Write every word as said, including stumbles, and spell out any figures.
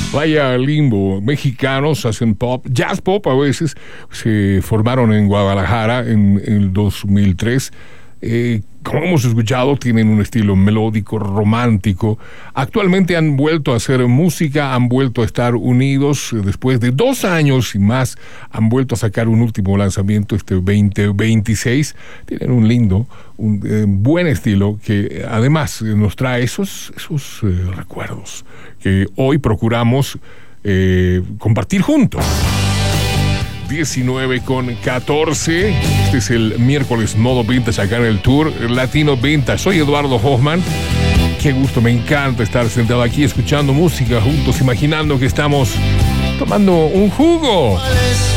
Vaya limbo, mexicanos hacen pop, jazz pop a veces, se formaron en Guadalajara en el dos mil tres. Eh, como hemos escuchado, tienen un estilo melódico, romántico. Actualmente han vuelto a hacer música, han vuelto a estar unidos. Después de dos años y más, han vuelto a sacar un último lanzamiento, este veinte veintiséis. Tienen un lindo, un eh, buen estilo que además nos trae esos, esos eh, recuerdos que hoy procuramos eh, compartir juntos. diecinueve con catorce. Este es el miércoles modo vintage acá en el Tour Latino Vintage. Soy Eduardo Hoffman. Qué gusto, me encanta estar sentado aquí escuchando música juntos, imaginando que estamos tomando un jugo.